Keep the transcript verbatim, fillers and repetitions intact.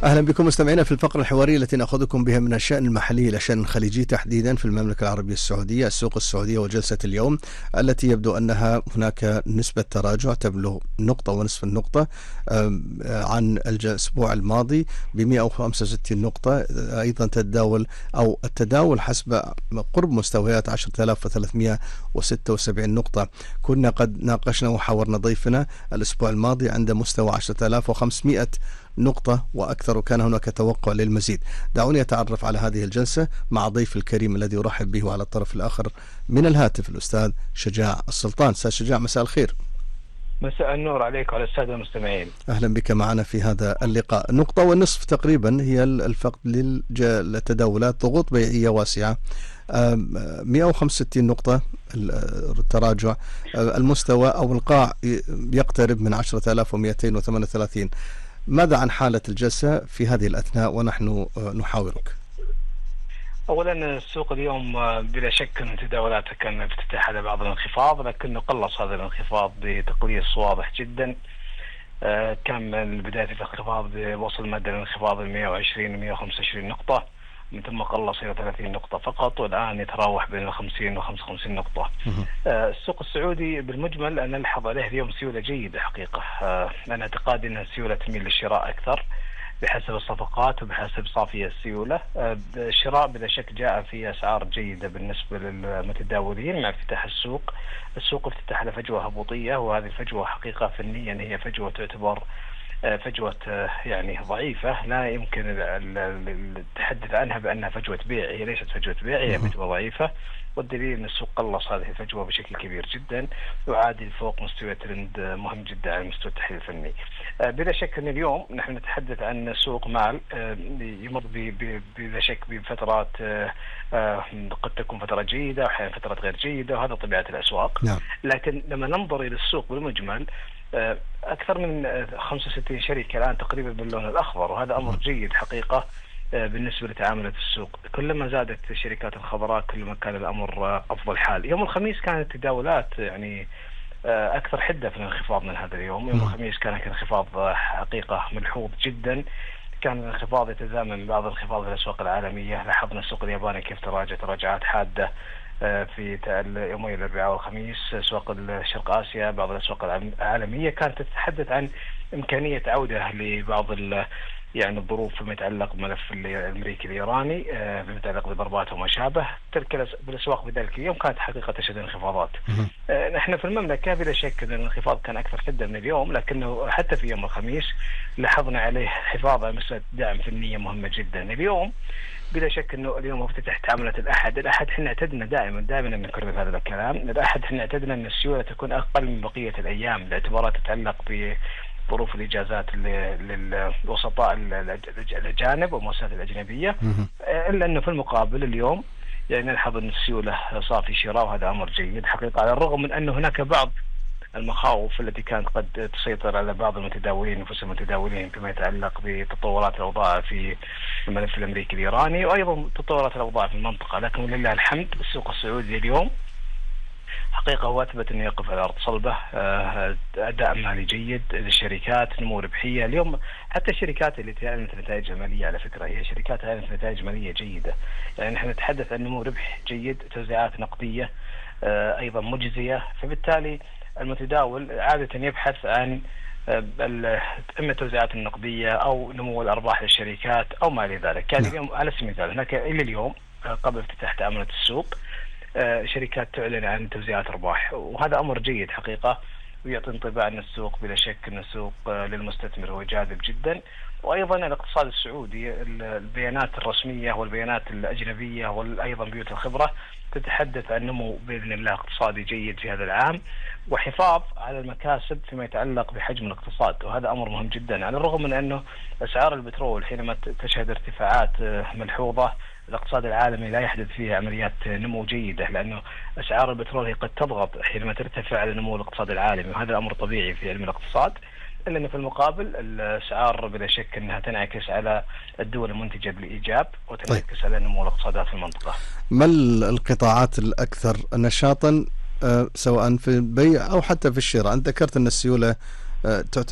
أهلا بكم مستمعينا في الفقرة الحوارية التي نأخذكم بها من الشأن المحلي إلى الشأن الخليجي، تحديدا في المملكة العربية السعودية، السوق السعودية وجلسة اليوم التي يبدو أنها هناك نسبة تراجع تبلغ نقطة ونصف النقطة عن الأسبوع الماضي ب مئة وخمسة وستين نقطة. أيضا تتداول أو التداول حسب قرب مستويات عشرة آلاف وثلاثمئة وستة وسبعين نقطة. كنا قد ناقشنا وحاورنا ضيفنا الأسبوع الماضي عند مستوى عشرة آلاف وخمسمئة نقطة وأكثر، وكان هناك توقع للمزيد. دعوني أتعرف على هذه الجلسة مع ضيف الكريم الذي أرحب به على الطرف الآخر من الهاتف، الأستاذ شجاع السلطان. أستاذ شجاع، مساء الخير. مساء النور عليك وعلى السادة المستمعين. أهلا بك معنا في هذا اللقاء. نقطة والنصف تقريبا هي الفقد للتداولات، ضغوط بيعية واسعة، مئة وخمسة وستين نقطة التراجع، المستوى أو القاع يقترب من عشرة آلاف ومئتين وثمانية وثلاثين. ماذا عن حالة الجلسة في هذه الأثناء ونحن نحاورك؟ أولا السوق اليوم بلا شك أن تداولاته كان افتتاح على بعض الانخفاض، لكنه قلص هذا الانخفاض بتقليص واضح جدا. كان من بداية الانخفاض وصل مدى الانخفاض مئة وعشرين ومئة وخمسة وعشرين نقطة، من ثم قلص إلى ثلاثين نقطة فقط، والآن يتراوح بين خمسين وخمسة وخمسين نقطة. السوق السعودي بالمجمل أنا نلحظ عليه اليوم سيولة جيدة حقيقة. أنا اعتقادي أن السيولة تميل للشراء أكثر بحسب الصفقات وبحسب صافية السيولة. الشراء بلا شك جاء في أسعار جيدة بالنسبة للمتداولين مع افتتاح السوق. السوق افتتح على فجوة هبوطية، وهذه الفجوة حقيقة فنيا هي فجوة تعتبر فجوة يعني ضعيفة، لا يمكن التحدث عنها بأنها فجوة بيع. هي ليست فجوة بيع، هي فجوة ضعيفة، والدليل أن السوق قلص هذه الفجوة بشكل كبير جدا، يعادل فوق مستوى ترند مهم جدا على مستوى التحليل الفني. بلا شك أن اليوم نحن نتحدث عن سوق مال يمر بلا شك بفترات قد تكون فترة جيدة وأحيانا فترات غير جيدة، وهذا طبيعة الأسواق. نعم. لكن لما ننظر إلى السوق بالمجمل أكثر من خمسة وستين شركة الآن تقريبا باللون الأخضر، وهذا أمر جيد حقيقة بالنسبة لتعاملات السوق. كلما زادت الشركات الخضراء كلما كان الأمر أفضل حال. يوم الخميس كانت التداولات يعني أكثر حدة في الانخفاض من هذا اليوم. يوم الخميس كان انخفاض حقيقة ملحوظ جدا، كان الانخفاض يتزامن بعض الانخفاض في الأسواق العالمية. لاحظنا السوق الياباني كيف تراجع تراجعات حادة في يومي الأربعاء والخميس. أسواق الشرق آسيا بعض الأسواق العالمية كانت تتحدث عن إمكانية عودة لبعض يعني الظروف فيما يتعلق بملف الأمريكي الإيراني، فيما يتعلق بضربات وما شابه. تلك الأسواق بذلك اليوم كانت حقيقة تشهد انخفاضات. نحن في المملكة بلا شك أن الانخفاض كان أكثر حدة من اليوم، لكنه حتى في يوم الخميس لاحظنا عليه حفاظ على مسألة دعم فنية مهمة جدا. اليوم بلا شك انه اليوم افتتح تعاملات الاحد. الاحد احنا اعتدنا دائما دائما ان نكرر هذا الكلام. الاحد احنا اعتدنا ان السيوله تكون اقل من بقيه الايام لاعتبارات تتعلق بظروف الاجازات للوسطاء الاجانب والمؤسسات الاجنبيه، الا انه في المقابل اليوم يعني نلحظ ان السيوله صافي شراء، وهذا امر جيد حقيقه، على الرغم من انه هناك بعض المخاوف التي كانت قد تسيطر على بعض المتداولين نفوس المتداولين فيما يتعلق بتطورات الأوضاع في الملف الأمريكي الإيراني، وأيضا تطورات الأوضاع في المنطقة. لكن ولله الحمد السوق السعودي اليوم حقيقة هو أثبت أنه يقف على أرض صلبة، أداء مالي جيد للشركات، نمو ربحية. اليوم حتى الشركات اللي تعلنت نتائج مالية على فكرة هي شركات تعلنت نتائج مالية جيدة، يعني نحن نتحدث عن نمو ربح جيد، توزيعات نقدية أيضا مجزية. فبالتالي المتداول عادة يبحث عن إما التوزيعات النقدية أو نمو الأرباح للشركات أو ما إلى ذلك. كان اليوم على سبيل المثال هناك إلى اليوم قبل افتتاح تعاملات السوق شركات تعلن عن توزيعات أرباح، وهذا أمر جيد حقيقة، ويعطي انطباع أن السوق بلا شك أن السوق للمستثمر هو جاذب جدا. وأيضا الاقتصاد السعودي البيانات الرسمية والبيانات الأجنبية وأيضا بيوت الخبرة تتحدث عن نمو بإذن الله اقتصادي جيد في هذا العام، وحفاظ على المكاسب فيما يتعلق بحجم الاقتصاد، وهذا أمر مهم جدا. على الرغم من أنه أسعار البترول حينما تشهد ارتفاعات ملحوظة الاقتصاد العالمي لا يحدث فيه عمليات نمو جيدة، لأنه أسعار البترول هي قد تضغط حينما ترتفع على نمو الاقتصاد العالمي، وهذا أمر طبيعي في علم الاقتصاد. إلا أن في المقابل الأسعار بلا شك أنها تنعكس على الدول المنتجة بالإيجاب وتنعكس طيب. على نمو الاقتصادات في المنطقة. ما القطاعات الأكثر نشاطا سواء في البيع أو حتى في الشراء؟ أنت ذكرت أن السيولة تعتبر